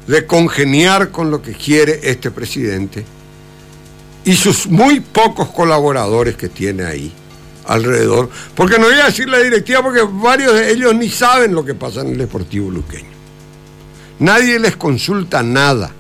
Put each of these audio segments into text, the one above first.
de congeniar con lo que quiere este presidente y sus muy pocos colaboradores que tiene ahí alrededor, porque no voy a decir la directiva porque varios de ellos ni saben lo que pasa en el Deportivo Luqueño. Nadie les consulta nada.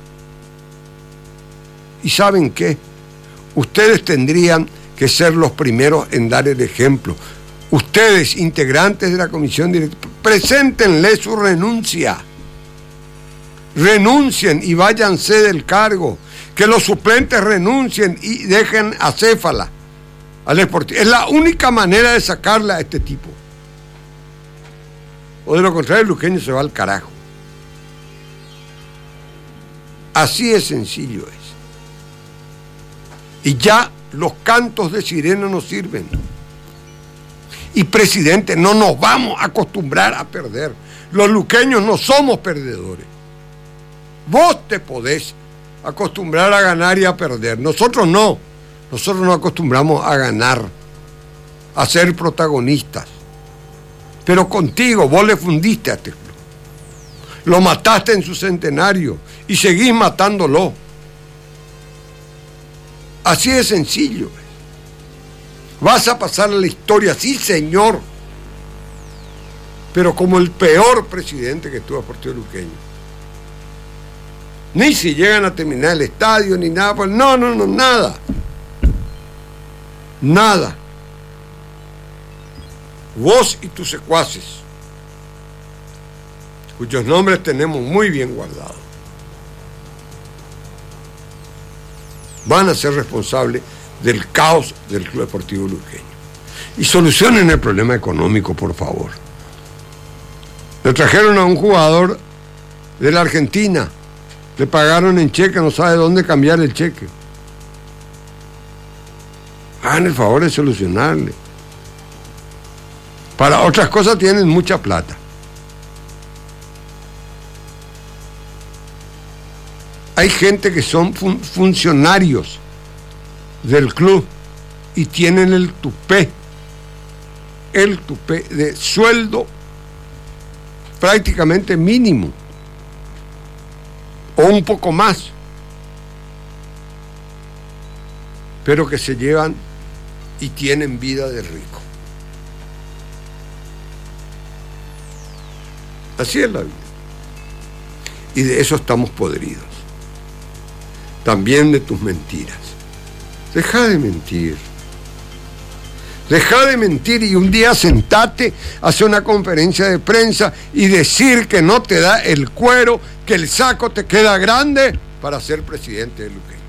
¿Y saben qué? Ustedes tendrían que ser los primeros en dar el ejemplo. Ustedes, integrantes de la comisión directiva, preséntenle su renuncia. Renuncien y váyanse del cargo. Que los suplentes renuncien y dejen acéfala al Deportivo. Es la única manera de sacarla a este tipo. O de lo contrario, el luqueño se va al carajo. Así de sencillo es. Y ya los cantos de sirena no sirven. Y presidente, no nos vamos a acostumbrar a perder. Los luqueños no somos perdedores. Vos te podés acostumbrar a ganar y a perder. Nosotros no. Nosotros nos acostumbramos a ganar, a ser protagonistas. Pero contigo, vos le fundiste a este club. Lo mataste en su centenario y seguís matándolo. Así de sencillo. Vas a pasar a la historia, sí señor, pero como el peor presidente que tuvo Deportivo Luqueño. Ni si llegan a terminar el estadio, ni nada, pues no, nada. Nada. Vos y tus secuaces, cuyos nombres tenemos muy bien guardados, van a ser responsables del caos del Club Deportivo Luqueño. Y solucionen el problema económico, por favor. Le trajeron a un jugador de la Argentina, le pagaron en cheque, no sabe dónde cambiar el cheque. Hagan el favor de solucionarle. Para otras cosas tienen mucha plata. Hay gente que son funcionarios del club y tienen el tupé de sueldo prácticamente mínimo o un poco más, pero que se llevan y tienen vida de rico. Así es la vida. Y de eso estamos podridos. También de tus mentiras. Deja de mentir. Deja de mentir y un día sentate, hacer una conferencia de prensa y decir que no te da el cuero, que el saco te queda grande para ser presidente de Luqueño.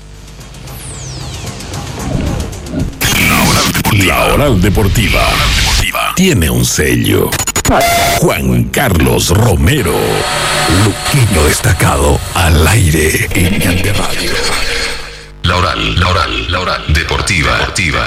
La Oral Deportiva tiene un sello. Juan Carlos Romero, luqueño destacado al aire en Ante Radio. La Oral Deportiva.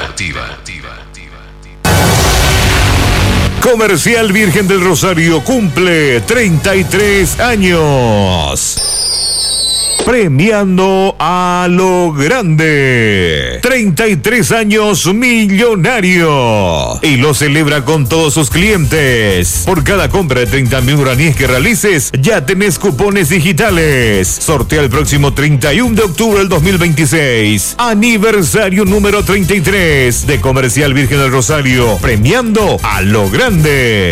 Comercial Virgen del Rosario cumple 33 años. Premiando a lo grande. 33 años millonario. Y lo celebra con todos sus clientes. Por cada compra de 30.000 guaraníes que realices, ya tenés cupones digitales. Sortea el próximo 31 de octubre del 2026. Aniversario número 33 de Comercial Virgen del Rosario. Premiando a lo grande.